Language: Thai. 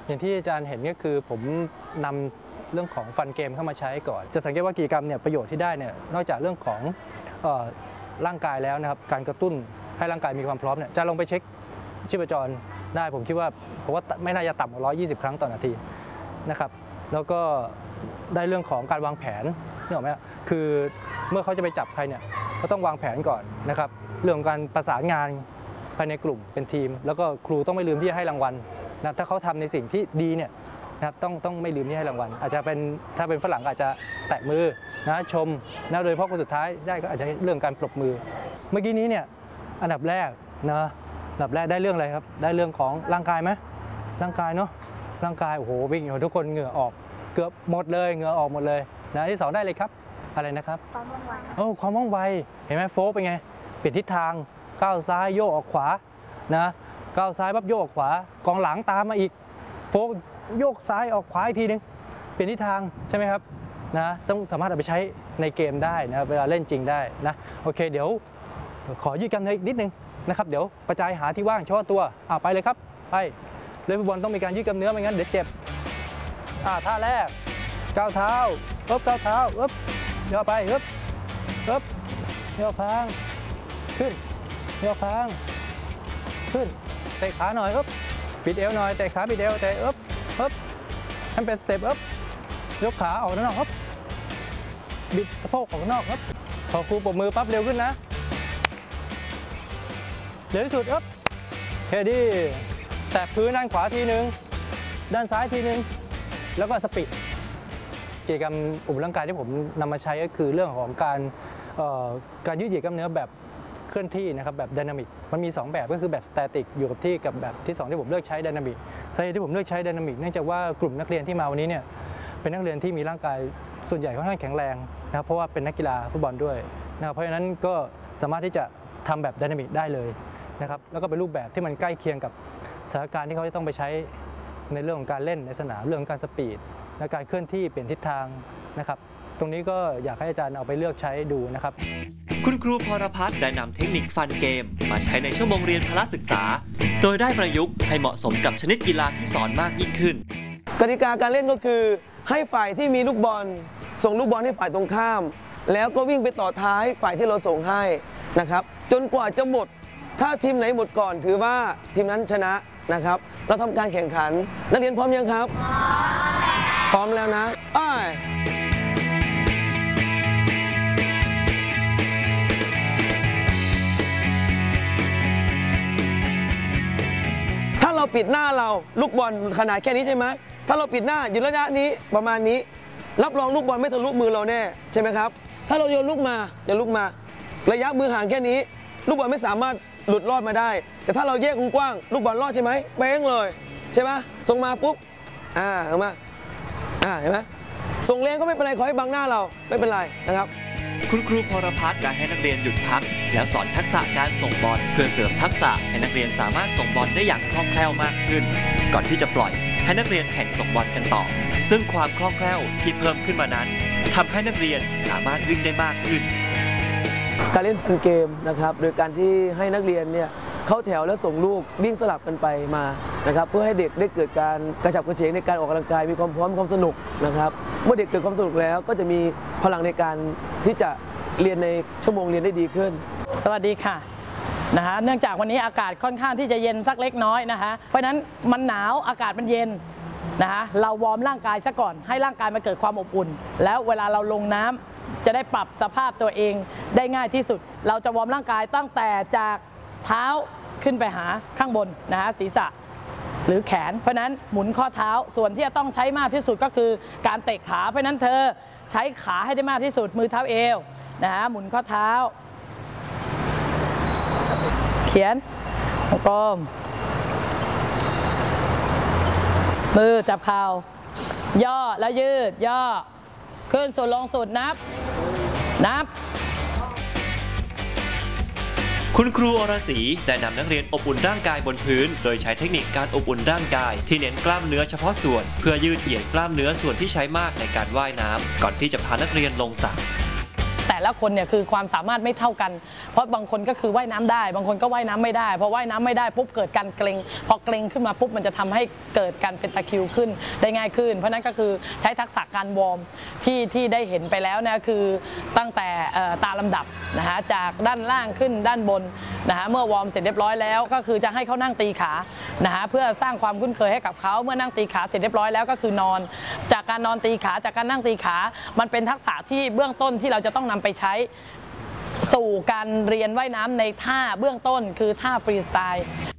อย่างที่อาจารย์เห็นก็คือผมนำเรื่องของฟันเกมเข้ามาใช้ก่อนจะสังเกตว่ากิจกรรมเนี่ยประโยชน์ที่ได้เนี่ยนอกจากเรื่องของร่างกายแล้วนะครับการกระตุ้นให้ร่างกายมีความพร้อมเนี่ยจะลงไปเช็คชีพจรได้ผมคิดว่าไม่น่าจะต่ำกว่า120 ครั้งต่อนาทีนะครับแล้วก็ได้เรื่องของการวางแผนนี่หรอไหมคือเมื่อเขาจะไปจับใครเนี่ยเขาต้องวางแผนก่อนนะครับเรื่องของการประสานงานภายในกลุ่มเป็นทีมแล้วก็ครูต้องไม่ลืมที่จะให้รางวัลนะถ้าเขาทำในสิ่งที่ดีเนี่ยนะครับต้องไม่ลืมที่ให้รางวัลอาจจะเป็นถ้าเป็นฝรั่งอาจจะแตะมือนะชมนะโดยเฉพาะคนสุดท้ายได้ก็อาจจะเรื่องการปรบมือเมื่อกี้นี้เนี่ยอันดับแรกนะอันดับแรกได้เรื่องอะไรครับได้เรื่องของร่างกายไหมร่างกายเนาะร่างกายโอ้โหวิ่งทุกคนเหงื่อออกเกือบหมดเลยเหงื่อออกหมดเลยนะที่2ได้เลยครับอะไรนะครับความว่องไวความว่องไวเห็นไหมโฟกเป็นไงเปลี่ยนทิศทางก้าวซ้ายโยกออกขวานะก้าวซ้ายปั๊บโยกออกขวากองหลังตามมาอีกโฟกโยกซ้ายออกขวาอีกทีนึงเปลี่ยนทิศทางใช่ไหมครับนะสามารถเอาไปใช้ในเกมได้นะเวลาเล่นจริงได้นะโอเคเดี๋ยวขอยืดกล้ามเนื้ออีกนิดนึงนะครับเดี๋ยวกระจายหาที่ว่างเฉพาะตัวไปเลยครับไปเล่นฟุตบอลต้องมีการยืดกล้ามเนื้อไม่งั้นเดี๋ยวเจ็บท่าแรกก้าวเท้าก้าวเท้าย่อไปย่อค้างขึ้นย่อค้างขึ้นเตะขาหน่อยบิดเอวหน่อยเตะขาบิดเอวเตะให้เป็นสเต็ปยกขาออกด้านนอกบิดสะโพกออกด้านนอกพอครูปรบมือปั๊บเร็วขึ้นนะเร็วที่สุดเฮดี้แตะพื้นด้านขวาทีนึงด้านซ้ายทีนึงแล้วก็สปีดกิจกรรมอุ่นร่างกายที่ผมนำมาใช้ก็คือเรื่องของการยืดเหยียดกล้ามเนื้อแบบเคลื่อนที่นะครับแบบไดนามิกมันมี2แบบก็คือแบบสแตติกอยู่กับที่กับแบบที่2ที่ผมเลือกใช้ไดนามิกสาเหตุที่ผมเลือกใช้ไดนามิกเนื่องจากว่ากลุ่มนักเรียนที่มาวันนี้เนี่ยเป็นนักเรียนที่มีร่างกายส่วนใหญ่ค่อนข้างแข็งแรงนะครับเพราะว่าเป็นนักกีฬาฟุตบอลด้วยนะครับเพราะฉะนั้นก็สามารถที่จะทำแบบไดนามิกได้เลยนะครับแล้วก็เป็นรูปแบบที่มันใกล้เคียงกับสถานการณ์ที่เขาจะต้องไปใช้ในเรื่องของการเล่นในสนามเรื่องของการสปีดและการเคลื่อนที่เปลี่ยนทิศทางนะครับตรงนี้ก็อยากให้อาจารย์เอาไปเลือกใช้ดูนะครับคุณครูพรพัฒน์ได้นำเทคนิคฟันเกมมาใช้ในชั่วโมงเรียนพละศึกษาโดยได้ประยุกต์ให้เหมาะสมกับชนิดกีฬาที่สอนมากยิ่งขึ้นกติกาการเล่นก็คือให้ฝ่ายที่มีลูกบอลส่งลูกบอลให้ฝ่ายตรงข้ามแล้วก็วิ่งไปต่อท้ายฝ่ายที่เราส่งให้นะครับจนกว่าจะหมดถ้าทีมไหนหมดก่อนถือว่าทีมนั้นชนะนะครับเราทำการแข่งขันนักเรียนพร้อมยังครับพร้อมแล้วนะถ้าเราปิดหน้าเราลูกบอลขนาดแค่นี้ใช่ไหมถ้าเราปิดหน้าอยู่ระยะนี้ประมาณนี้รับรองลูกบอลไม่ทะลุมือเราแน่ใช่ไหมครับถ้าเราโยนลูกมาระยะมือห่างแค่นี้ลูกบอลไม่สามารถหลุดรอดมาได้แต่ถ้าเราแยกกว้างลูกบอลรอดใช่ไหมเป้งเลยใช่ไหมส่งมาปุ๊บเอามาเห็นไหมส่งแรงก็ไม่เป็นไรขอให้บังหน้าเราไม่เป็นไรนะครับคุณครูพรพัฒน์ได้ให้นักเรียนหยุดพักแล้วสอนทักษะการส่งบอลเพื่อเสริมทักษะให้นักเรียนสามารถส่งบอลได้อย่างคล่องแคล่วมากขึ้นก่อนที่จะปล่อยให้นักเรียนแข่งส่งบอลกันต่อซึ่งความคล่องแคล่วที่เพิ่มขึ้นมานั้นทำให้นักเรียนสามารถวิ่งได้มากขึ้นการเล่นฟันเกมนะครับโดยการที่ให้นักเรียนเนี่ยเข้าแถวแล้วส่งลูกวิ่งสลับกันไปมานะครับเพื่อให้เด็กได้เกิดการกระฉับกระเฉงในการออกกำลังกายมีความพร้อมความสนุกนะครับเมื่อเด็กเกิดความสนุกแล้วก็จะมีพลังในการที่จะเรียนในชั่วโมงเรียนได้ดีขึ้นสวัสดีค่ะเนื่องจากวันนี้อากาศค่อนข้างที่จะเย็นสักเล็กน้อยเพราะฉะนั้นมันหนาวอากาศมันเย็นเราวอร์มร่างกายซะก่อนให้ร่างกายมันเกิดความอบอุ่นแล้วเวลาเราลงน้ำจะได้ปรับสภาพตัวเองได้ง่ายที่สุดเราจะวอร์มร่างกายตั้งแต่จากเท้าขึ้นไปหาข้างบนศีรษะหรือแขนเพราะนั้นหมุนข้อเท้าส่วนที่จะต้องใช้มากที่สุดก็คือการเตะขาเพราะนั้นเธอใช้ขาให้ได้มากที่สุดมือเท้าเอวหมุนข้อเท้าเขียนกลมมือจับเข่าย่อแล้วยืดย่อขึ้นสุดลงสุดนับคุณครูอรศรีได้นำนักเรียนอบอุ่นร่างกายบนพื้นโดยใช้เทคนิคการอบอุ่นร่างกายที่เน้นกล้ามเนื้อเฉพาะส่วนเพื่อยืดเหยียดกล้ามเนื้อส่วนที่ใช้มากในการว่ายน้ำก่อนที่จะพานักเรียนลงสระแต่ละคนเนี่ยคือความสามารถไม่เท่ากันเพราะบางคนก็คือว่ายน้ำได้บางคนก็ว่ายน้ำไม่ได้พอว่ายน้ำไม่ได้ปุ๊บเกิดการเกร็งพอเกร็งขึ้นมาปุ๊บมันจะทำให้เกิดการเป็นตะคริวขึ้นได้ง่ายขึ้นเพราะนั้นก็คือใช้ทักษะการวอร์มที่ได้เห็นไปแล้วนะคือตั้งแต่ตามลำดับนะคะจากด้านล่างขึ้นด้านบนนะคะเมื่อวอร์มเสร็จเรียบร้อยแล้วก็คือจะให้เขานั่งตีขานะคะเพื่อสร้างความคุ้นเคยให้กับเขาเมื่อนั่งตีขาเสร็จเรียบร้อยแล้วก็คือนอนจากการนอนตีขาจากการนั่งตีขามันเป็นทักษะที่เบื้องต้นที่เราจะต้องนำไปใช้สู่การเรียนว่ายน้ำในท่าเบื้องต้นคือท่าฟรีสไตล์